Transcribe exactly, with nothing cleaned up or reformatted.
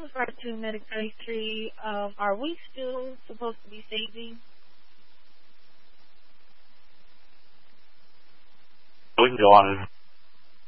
with regard to Medicare three, um, are we still supposed to be saving? We can go on